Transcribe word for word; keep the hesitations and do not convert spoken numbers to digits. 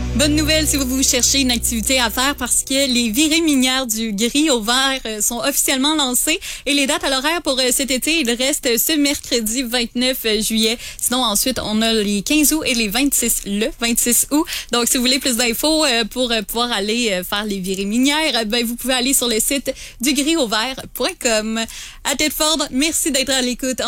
Bonne nouvelle si vous cherchez une activité à faire parce que les virées minières du gris au vert sont officiellement lancées et les dates à l'horaire pour cet été, il reste ce mercredi vingt-neuf juillet. Sinon, ensuite, on a les quinze août et les vingt-six, le vingt-six août. Donc, si vous voulez plus d'infos pour pouvoir aller faire les virées minières, ben, vous pouvez aller sur le site du gris au vert point com. À Tedford, merci d'être à l'écoute.